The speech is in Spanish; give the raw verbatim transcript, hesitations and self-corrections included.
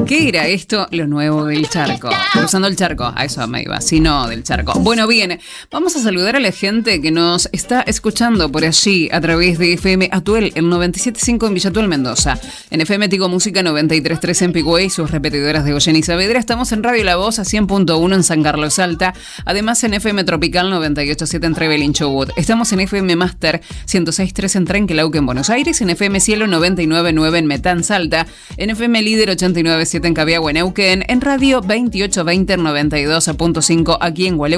¿Qué era esto? Lo nuevo del charco. Cruzando el charco, a eso me iba, si no del charco. Bueno, bien, vamos a saludar a la gente que nos está escuchando por allí a través de F M Atuel, el noventa y siete punto cinco en Villa Atuel, Mendoza. En F M Tigo Música noventa y tres punto tres en Pigüey, sus repetidoras de Goyen y Saavedra. Estamos en Radio La Voz a cien punto uno en San Carlos Alta. Además en F M Tropical noventa y ocho punto siete en Trevelin, Chubut. Estamos en F M Master ciento seis punto tres en Trenquelauque, en Buenos Aires. En F M Cielo noventa y nueve punto nueve en Metán, Salta. En F M Líder ochenta y nueve punto siete en Cabiagüe, Neuquén. En Radio veintiocho veinte en noventa y dos punto cinco aquí en Gualeguaychú.